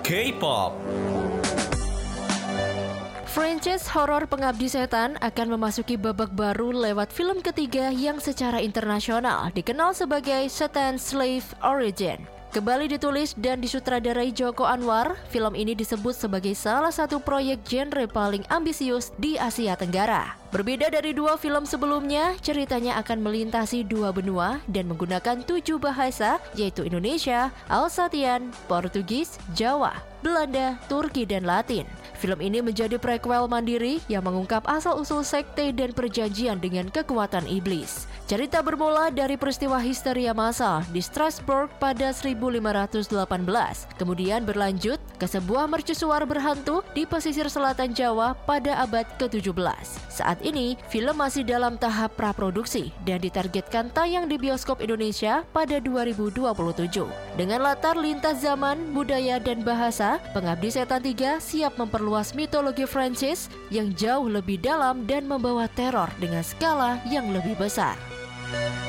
K-pop. Franchise horor Pengabdi Setan akan memasuki babak baru lewat film ketiga yang secara internasional dikenal sebagai Satan's Slave Origin. Kembali ditulis dan disutradarai Joko Anwar, film ini disebut sebagai salah satu proyek genre paling ambisius di Asia Tenggara. Berbeda dari dua film sebelumnya, ceritanya akan melintasi dua benua dan menggunakan 7 bahasa, yaitu Indonesia, Alsatian, Portugis, Jawa, Belanda, Turki, dan Latin. Film ini menjadi prequel mandiri yang mengungkap asal-usul sekte dan perjanjian dengan kekuatan iblis. Cerita bermula dari peristiwa histeria massal di Strasbourg pada 1518, kemudian berlanjut ke sebuah mercusuar berhantu di pesisir selatan Jawa pada abad ke-17. Saat ini, film masih dalam tahap praproduksi dan ditargetkan tayang di bioskop Indonesia pada 2027. Dengan latar lintas zaman, budaya, dan bahasa, Pengabdi Setan 3 siap memperluas mitologi franchise yang jauh lebih dalam dan membawa teror dengan skala yang lebih besar.